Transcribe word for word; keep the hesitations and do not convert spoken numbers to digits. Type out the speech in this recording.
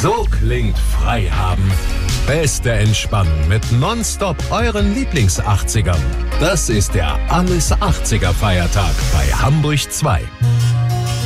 So klingt frei haben. Beste Entspannung mit Nonstop euren Lieblings-achtzigern. Das ist der Alles achtziger Feiertag bei Hamburg zwei.